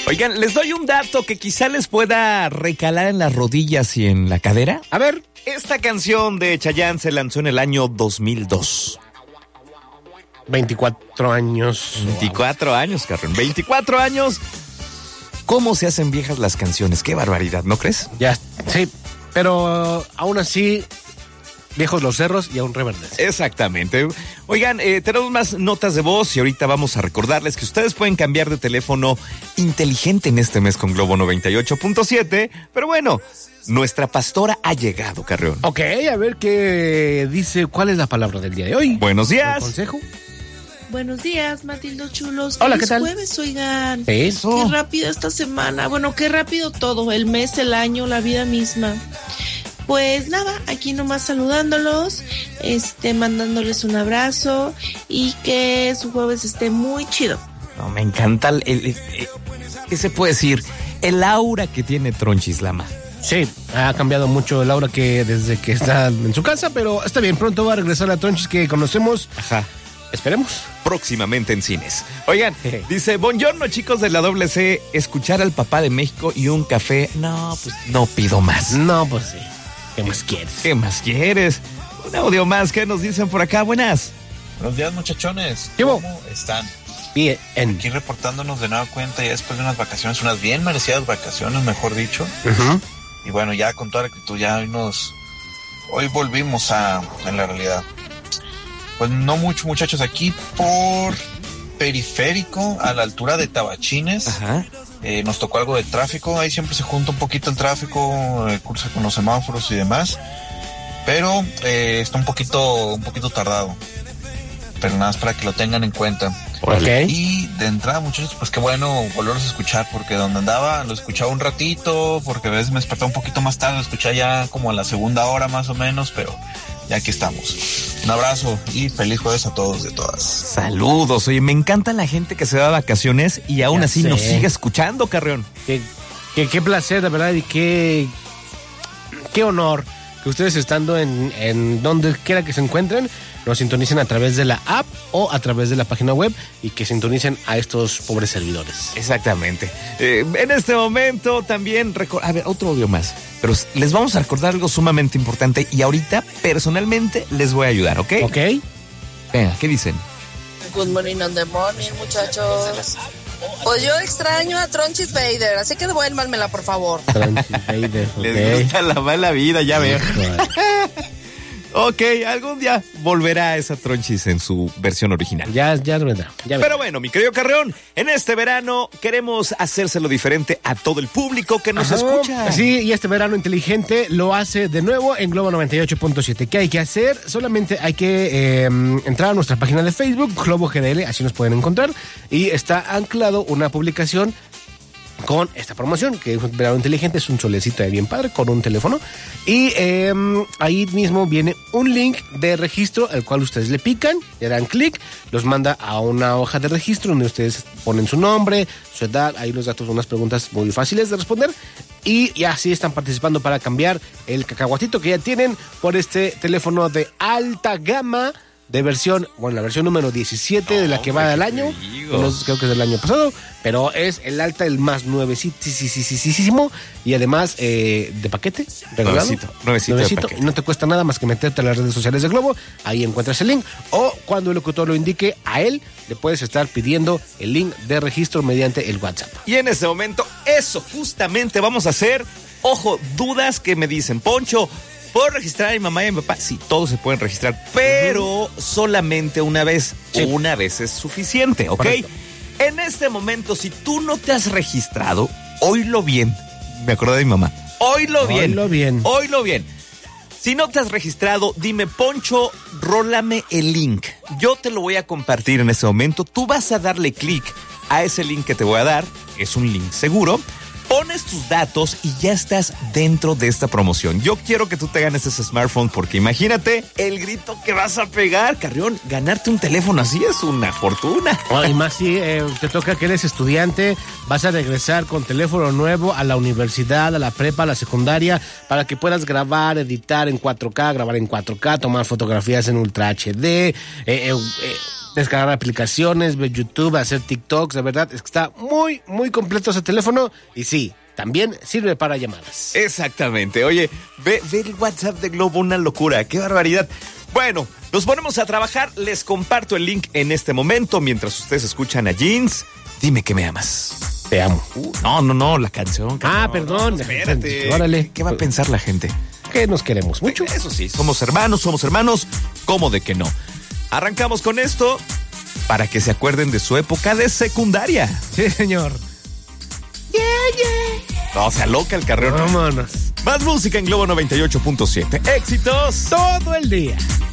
Oigan, les doy un dato que quizá les pueda recalar en las rodillas y en la cadera. A ver. Esta canción de Chayanne se lanzó en el año 2002. 24 años. 24 años, Carrón. 24 años. ¿Cómo se hacen viejas las canciones? Qué barbaridad, ¿no crees? Ya, sí. Pero aún así, viejos los cerros y aún reverdes. Exactamente. Oigan, tenemos más notas de voz y ahorita vamos a recordarles que ustedes pueden cambiar de teléfono inteligente en este mes con Globo 98.7. Pero bueno, nuestra pastora ha llegado, Carrión. Ok, a ver qué dice, ¿cuál es la palabra del día de hoy? Buenos días. ¿El consejo? Buenos días, Matildo Chulos. Hola, ¿qué tal? Jueves, oigan. Eso. Qué rápido esta semana. Bueno, qué rápido todo. El mes, el año, la vida misma. Pues nada, aquí nomás saludándolos, mandándoles un abrazo y que su jueves esté muy chido. No, me encanta ¿qué se puede decir? El aura que tiene Tronchis Lama. Sí, ha cambiado mucho el aura que desde que está en su casa, pero está bien, pronto va a regresar la Tronchis que conocemos. Ajá. Esperemos. Próximamente en cines. Oigan, dice, buongiorno chicos de la WC, escuchar al papá de México y un café. No, pues no pido más. No, pues sí. ¿Qué más quieres? ¿Qué más quieres? Un audio más, ¿qué nos dicen por acá? Buenas. Buenos días, muchachones. ¿Cómo están? Bien. Aquí reportándonos de nueva cuenta ya después de unas vacaciones, unas bien merecidas vacaciones, mejor dicho. Uh-huh. Y bueno, ya con toda la actitud, ya hoy volvimos en la realidad. Pues no mucho, muchachos, aquí por Periférico, a la altura de Tabachines. Ajá. Nos tocó algo de tráfico, ahí siempre se junta un poquito el tráfico, cursa con los semáforos y demás, pero está un poquito tardado, pero nada más para que lo tengan en cuenta. Okay. Y de entrada, muchachos, pues qué bueno volverlos a escuchar, porque donde andaba lo escuchaba un ratito, porque a veces me despertaba un poquito más tarde, lo escuchaba ya como a la segunda hora más o menos, pero ya aquí estamos. Un abrazo y feliz jueves a todos y a todas. Saludos. Oye, me encanta la gente que se da vacaciones y aún así nos sigue escuchando, Carrión. Qué placer, de verdad, y qué honor que ustedes estando en donde quiera que se encuentren, nos sintonicen a través de la app o a través de la página web y que sintonicen a estos pobres servidores. Exactamente. En este momento también, a ver, otro audio más, pero les vamos a recordar algo sumamente importante y ahorita personalmente les voy a ayudar, ¿ok? Ok. Venga, ¿qué dicen? Good morning on the morning, muchachos. Pues yo extraño a Tronchis Vader, así que devuélvanmela, por favor. Tronchis Vader, okay. Les gusta la mala vida, ya veo. Ok, algún día volverá esa Tronchis en su versión original. Ya vendrá. Pero bueno, mi querido Carreón, en este verano queremos hacérselo diferente a todo el público que nos escucha. Sí, y este verano inteligente lo hace de nuevo en Globo 98.7. ¿Qué hay que hacer? Solamente hay que entrar a nuestra página de Facebook, Globo GDL, así nos pueden encontrar. Y está anclado una publicación con esta promoción, que es un verano inteligente, es un solecito de bien padre con un teléfono. Y ahí mismo viene un link de registro al cual ustedes le pican, le dan clic, los manda a una hoja de registro donde ustedes ponen su nombre, su edad, ahí los datos, unas preguntas muy fáciles de responder. Y así están participando para cambiar el cacahuatito que ya tienen por este teléfono de alta gama, de versión, bueno, la versión número 17 de la que va del año. No, creo que es del año pasado, pero es el alta, el más nuevecísimo y además de paquete regalado. Nuevecito. Y no te cuesta nada más que meterte a las redes sociales de Globo, ahí encuentras el link, o cuando el locutor lo indique, a él le puedes estar pidiendo el link de registro mediante el WhatsApp. Y en este momento, eso justamente vamos a hacer. Ojo, dudas que me dicen, Poncho, ¿puedo registrar a mi mamá y a mi papá? Sí, todos se pueden registrar, pero solamente una vez. Sí. Una vez es suficiente, ¿ok? Correcto. En este momento, si tú no te has registrado, oílo bien. Me acordé de mi mamá. Oílo bien. Si no te has registrado, dime, Poncho, rólame el link. Yo te lo voy a compartir en este momento. Tú vas a darle clic a ese link que te voy a dar. Es un link seguro. Pones tus datos y ya estás dentro de esta promoción. Yo quiero que tú te ganes ese smartphone porque imagínate el grito que vas a pegar, Carrión. Ganarte un teléfono así es una fortuna. Y más si te toca que eres estudiante, vas a regresar con teléfono nuevo a la universidad, a la prepa, a la secundaria, para que puedas grabar, editar en 4K, grabar en 4K, tomar fotografías en Ultra HD, descargar aplicaciones, ver YouTube, hacer TikToks. De verdad, es que está muy, muy completo ese teléfono. Y sí, también sirve para llamadas. Exactamente. Oye, ve el WhatsApp de Globo, una locura. ¡Qué barbaridad! Bueno, nos ponemos a trabajar. Les comparto el link en este momento mientras ustedes escuchan a Jeans. Dime que me amas. Te amo. No, la canción. Perdón. No, espérate. Órale. ¿Qué va a pensar la gente? Que nos queremos mucho. Eso sí, somos hermanos. ¿Cómo de que no? Arrancamos con esto para que se acuerden de su época de secundaria. Sí, señor. No, se aloca el carrero. Vámonos. Más música en Globo 98.7. ¡Éxitos! Todo el día.